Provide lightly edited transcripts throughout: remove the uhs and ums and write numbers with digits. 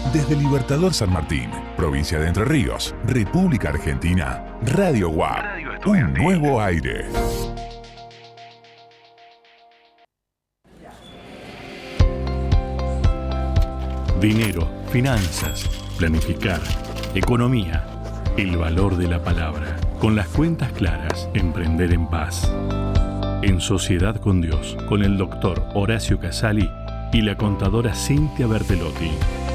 Desde Libertador San Martín, provincia de Entre Ríos, República Argentina, Radio UAP, un nuevo aire. Dinero, finanzas, planificar, economía, el valor de la palabra. Con las cuentas claras, emprender en paz. En Sociedad con Dios, con el doctor Horacio Casali y la contadora Cintia Bertelotti.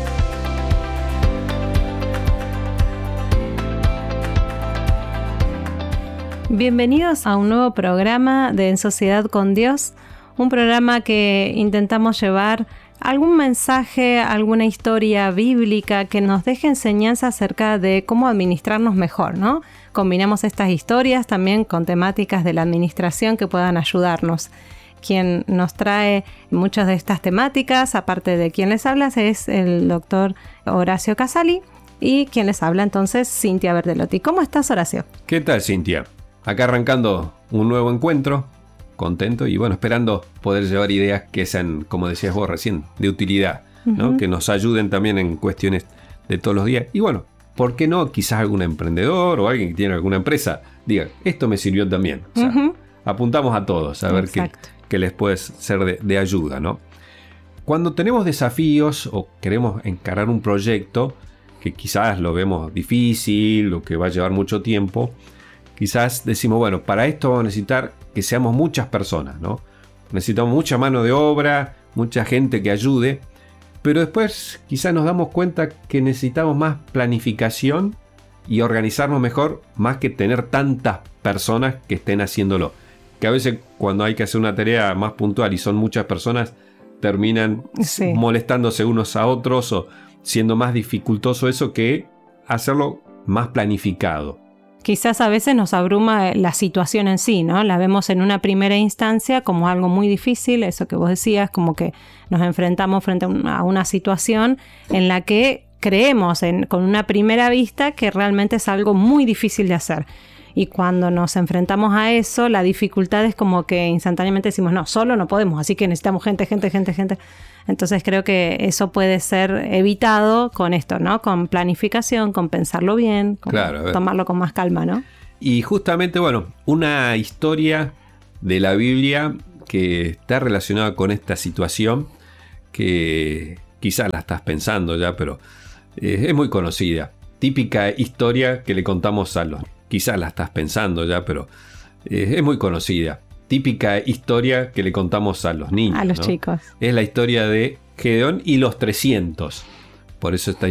Bienvenidos a un nuevo programa de En Sociedad con Dios, un programa que intentamos llevar algún mensaje, alguna historia bíblica que nos deje enseñanza acerca de cómo administrarnos mejor, ¿no? Combinamos estas historias también con temáticas de la administración que puedan ayudarnos. Quien nos trae muchas de estas temáticas, aparte de quien les habla, es el doctor Horacio Casali y quien les habla entonces, Cintia Bertelotti. ¿Cómo estás, Horacio? ¿Qué tal, Cintia? Acá arrancando un nuevo encuentro, contento y bueno, esperando poder llevar ideas que sean, como decías vos recién, de utilidad, ¿no? Que nos ayuden también en cuestiones de todos los días. Y bueno, ¿por qué no? Quizás algún emprendedor o alguien que tiene alguna empresa diga, esto me sirvió también. O sea, apuntamos a todos a ver qué les puede ser de ayuda, ¿no? Cuando tenemos desafíos o queremos encarar un proyecto que quizás lo vemos difícil o que va a llevar mucho tiempo, quizás decimos, bueno, para esto vamos a necesitar que seamos muchas personas, ¿no? Necesitamos mucha mano de obra, mucha gente que ayude, pero después quizás nos damos cuenta que necesitamos más planificación y organizarnos mejor, más que tener tantas personas que estén haciéndolo. Que a veces cuando hay que hacer una tarea más puntual y son muchas personas, terminan molestándose unos a otros o siendo más dificultoso eso que hacerlo más planificado. Quizás a veces nos abruma la situación en sí, ¿no? La vemos en una primera instancia como algo muy difícil, eso que vos decías, como que nos enfrentamos frente a una situación en la que creemos con una primera vista que realmente es algo muy difícil de hacer. Y cuando nos enfrentamos a eso, la dificultad es como que instantáneamente decimos, no, solo no podemos, así que necesitamos gente. Entonces creo que eso puede ser evitado con esto, ¿no? Con planificación, con pensarlo bien, con tomarlo con más calma, ¿no? Y justamente, bueno, una historia de la Biblia que está relacionada con esta situación, que quizás la estás pensando ya, pero es muy conocida. Típica historia que le contamos a los... Quizás la estás pensando ya, pero es muy conocida. Típica historia que le contamos a los niños. A los ¿no? chicos. Es la historia de Gedeón y los 300. Por eso esta